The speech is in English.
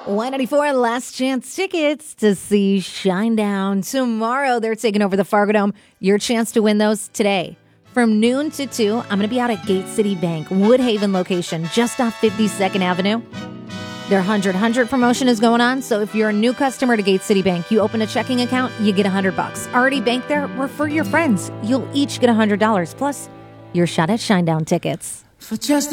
194 last chance tickets to see Shinedown. Tomorrow, they're taking over the Fargo Dome. Your chance to win those today. From noon to 2, I'm going to be out at Gate City Bank, Woodhaven location, just off 52nd Avenue. Their 100 promotion is going on, so if you're a new customer to Gate City Bank, you open a checking account, you get $100. Already banked there? Refer your friends. You'll each get $100, plus your shot at Shinedown tickets. For just